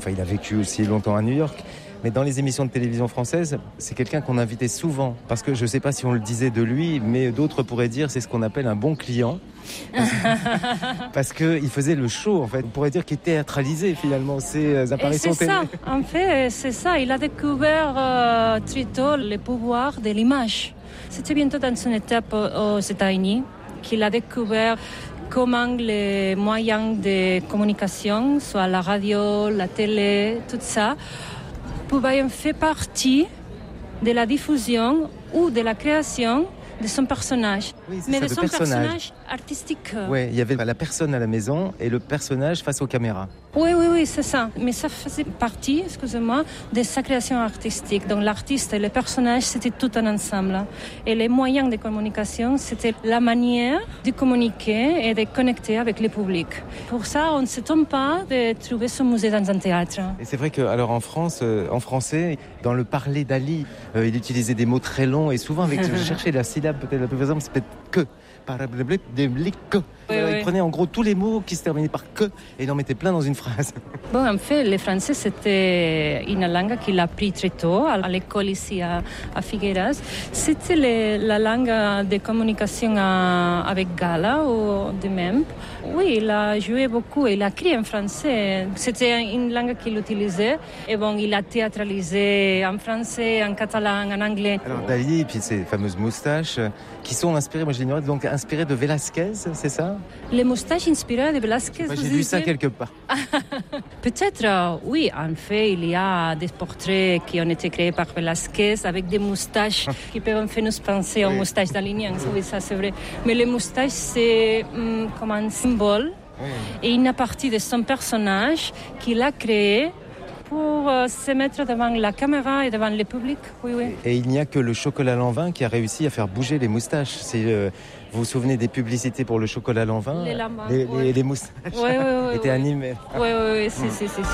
Enfin, il a vécu aussi longtemps à New York. Mais dans les émissions de télévision françaises, c'est quelqu'un qu'on invitait souvent. Parce que je ne sais pas si on le disait de lui, mais d'autres pourraient dire c'est ce qu'on appelle un bon client. Parce qu'il faisait le show, en fait. On pourrait dire qu'il théâtralisait finalement ses apparitions télé. C'est ça, en fait, c'est ça. Il a découvert très tôt le pouvoir de l'image. C'était bientôt dans une étape aux États-Unis qu'il a découvert comment les moyens de communication, soit la radio, la télé, tout ça, pouvaient faire partie de la diffusion ou de la création de son personnage. Oui, mais ça, de son personnage artistique. Oui, il y avait la personne à la maison et le personnage face aux caméras. Oui, c'est ça. Mais ça faisait partie, de sa création artistique. Donc l'artiste et le personnage, c'était tout un ensemble. Et les moyens de communication, c'était la manière de communiquer et de connecter avec le public. Pour ça, on ne s'étonne pas de trouver ce musée dans un théâtre. Et c'est vrai que, alors en France, en français, dans le parler d'Ali, il utilisait des mots très longs et souvent avec, je cherchais la syllabe peut-être la plus faisable, c'est peut-être que. Il prenait en gros tous les mots qui se terminaient par que et il en mettait plein dans une phrase. Bon, en fait, le français, c'était une langue qu'il a appris très tôt à l'école ici à Figueras. C'était la langue de communication avec Gala ou de même. Oui, il a joué beaucoup, il a écrit en français. C'était une langue qu'il utilisait. Et bon, il a théâtralisé en français, en catalan, en anglais. Alors Dali et puis ses fameuses moustaches qui sont inspirées, moi je l'ignorais, donc inspirées de Velázquez, c'est ça? Les moustaches inspirées de Velázquez. J'ai lu ça quelque part. Peut-être, oui. En fait, il y a des portraits qui ont été créés par Velázquez avec des moustaches qui peuvent faire nous penser aux moustaches d'Alignans. Oui, ça c'est vrai. Mais les moustaches, c'est comme un symbole et une partie de son personnage qu'il a créé pour se mettre devant la caméra et devant le public. Oui. Et il n'y a que le chocolat Lanvin qui a réussi à faire bouger les moustaches. Vous vous souvenez des publicités pour le chocolat Lanvin? Les moustaches étaient animées. Oui, si.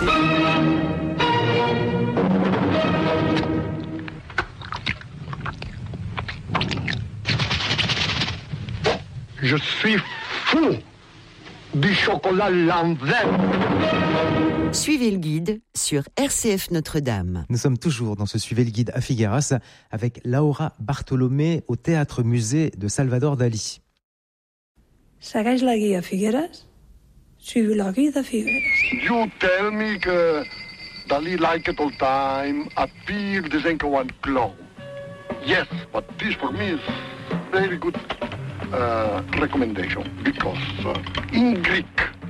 Je suis fou du chocolat Lanvin. Suivez le guide sur RCF Notre-Dame. Nous sommes toujours dans ce Suivez le guide à Figueras avec Laura Bartolomé au Théâtre-Musée de Salvador Dalí. Segueix la guia Figueras? Suivez la guide a Figueras. You tell me que Dalí liked it all time, appear desenken one clown. Yes, but this for me is very good recommendation because in Greek,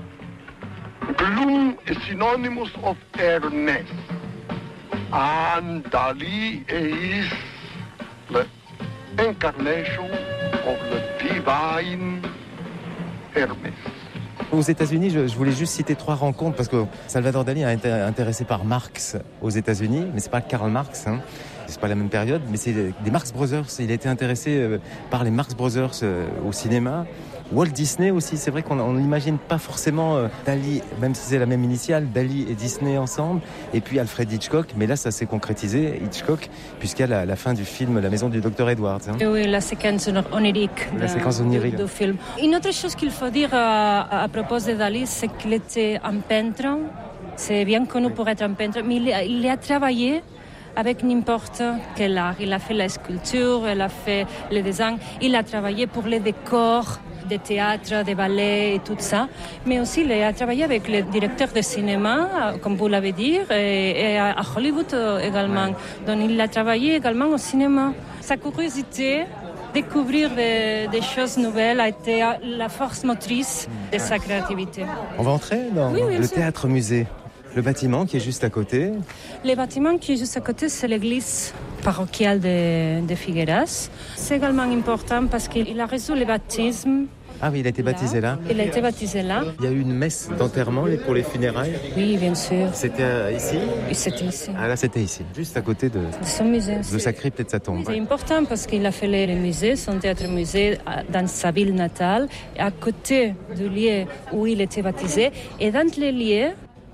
gloom is synonymous of Hermes, and Dalí is the incarnation of the divine Hermes. Aux États-Unis, je voulais juste citer 3 rencontres parce que Salvador Dalí a été intéressé par Marx aux États-Unis, mais c'est pas Karl Marx, c'est pas la même période, mais c'est des Marx Brothers. Il a été intéressé par les Marx Brothers au cinéma. Walt Disney aussi, c'est vrai qu'on n'imagine pas forcément Dalí, même si c'est la même initiale, Dalí et Disney ensemble, et puis Alfred Hitchcock, mais là ça s'est concrétisé, Hitchcock, puisqu'il y a la fin du film La maison du Dr Edwards. Oui, la séquence onirique du film. Une autre chose qu'il faut dire à propos de Dalí, c'est qu'il était un peintre, c'est bien connu pour être un peintre, mais il a travaillé avec n'importe quel art. Il a fait la sculpture, il a fait le dessin, il a travaillé pour les décors de théâtre, de ballet et tout ça. Mais aussi, il a travaillé avec les directeurs de cinéma, comme vous l'avez dit, et à Hollywood également. Donc, il a travaillé également au cinéma. Sa curiosité, découvrir des choses nouvelles, a été la force motrice de sa créativité. On va entrer dans le théâtre-musée. Le bâtiment qui est juste à côté. Le bâtiment qui est juste à côté, c'est l'église parochiale de Figueras. C'est également important parce qu'il a reçu le baptême. Ah oui, il a été baptisé là. Il a été baptisé là. Il y a eu une messe d'enterrement pour les funérailles. Oui, bien sûr. C'était ici? Oui, c'était ici. Ah là, c'était ici, juste à côté de son musée. De sa crypte et de sa tombe. C'est important parce qu'il a fait le musée, son théâtre-musée, dans sa ville natale, à côté du lieu où il était baptisé. Et dans les lieux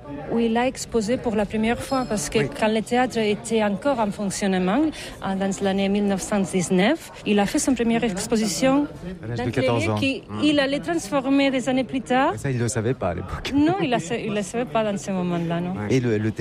où il a exposé pour la première fois, parce que quand le théâtre était encore en fonctionnement, dans l'année 1919, il a fait son première exposition à l'âge de 14 ans. Il allait transformer des années plus tard. Et ça, il ne le savait pas à l'époque. Non, il ne le savait pas dans ce moment-là. Non. Et le